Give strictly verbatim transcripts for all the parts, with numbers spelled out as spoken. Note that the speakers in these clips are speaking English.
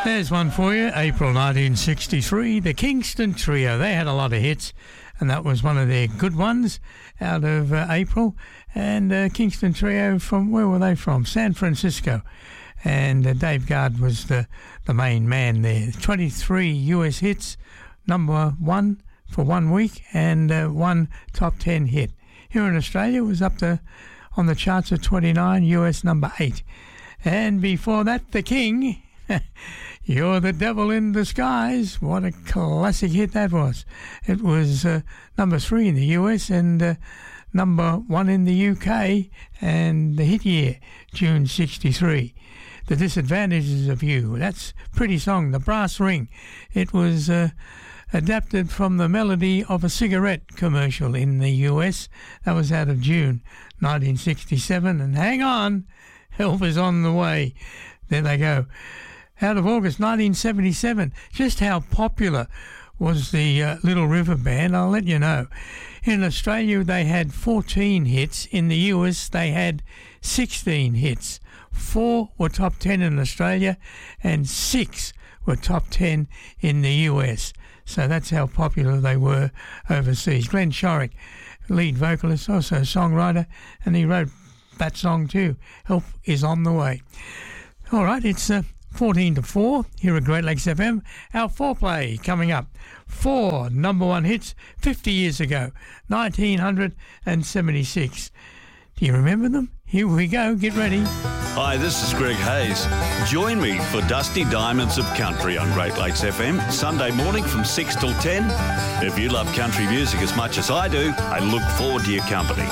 There's one for you. April nineteen sixty-three, the Kingston Trio. They had a lot of hits, and that was one of their good ones out of uh, April. And uh, Kingston Trio, from where were they from? San Francisco. And uh, Dave Guard was the, the main man there. twenty-three U S hits, number one for one week, and uh, one top ten hit. Here in Australia, it was up to on the charts at twenty-nine, U S number eight. And before that, The King, You're the Devil in Disguise. What a classic hit that was. It was uh, number three in the U S and uh, number one in the U K, and the hit year, June sixty-three. The Disadvantages of You. That's a pretty song, The Brass Ring. It was uh, adapted from the melody of a cigarette commercial in the U S. That was out of June nineteen sixty-seven. And hang on, help is on the way. There they go. Out of August nineteen seventy-seven. Just how popular was the uh, Little River Band, I'll let you know. In Australia, they had fourteen hits. In the U S, they had sixteen hits. Four were top ten in Australia, and six were top ten in the U S. So that's how popular they were overseas. Glenn Shorrock, lead vocalist, also songwriter, and he wrote that song too. Help is on the way. All right, it's uh, fourteen to four here at Great Lakes F M. Our foreplay coming up. Four number one hits fifty years ago, nineteen seventy-six. Do you remember them? Here we go. Get ready. Hi, this is Greg Hayes. Join me for Dusty Diamonds of Country on Great Lakes F M, Sunday morning from six till ten. If you love country music as much as I do, I look forward to your company.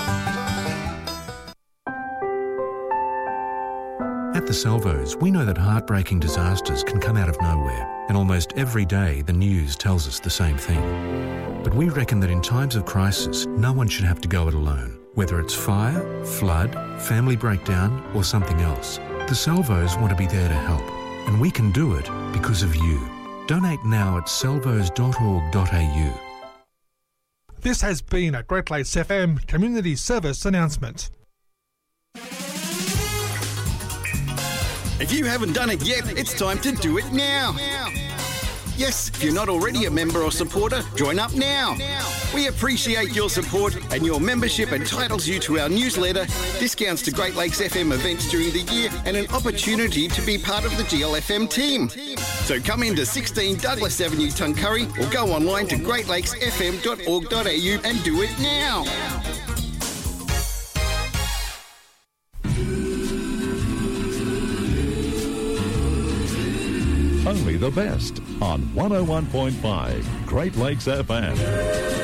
At the Salvos, we know that heartbreaking disasters can come out of nowhere, and almost every day the news tells us the same thing. But we reckon that in times of crisis, no one should have to go it alone. Whether it's fire, flood, family breakdown, or something else, the Salvos want to be there to help. And we can do it because of you. Donate now at salvos dot org dot a u. This has been a Great Lakes F M Community Service announcement. If you haven't done it yet, it's time to do it now. Yes, if you're not already a member or supporter, join up now. We appreciate your support, and your membership entitles you to our newsletter, discounts to Great Lakes F M events during the year, and an opportunity to be part of the G L F M team. So come into sixteen Douglas Avenue, Tuncurry, or go online to great lakes f m dot org dot a u and do it now. Only the best on one oh one point five Great Lakes F M.